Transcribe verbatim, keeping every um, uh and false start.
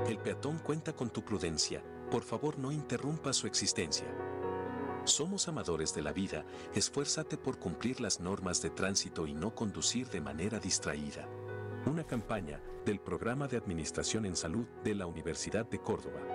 El peatón cuenta con tu prudencia, por favor no interrumpa su existencia. Somos amadores de la vida, esfuérzate por cumplir las normas de tránsito y no conducir de manera distraída. Una campaña del Programa de Administración en Salud de la Universidad de Córdoba.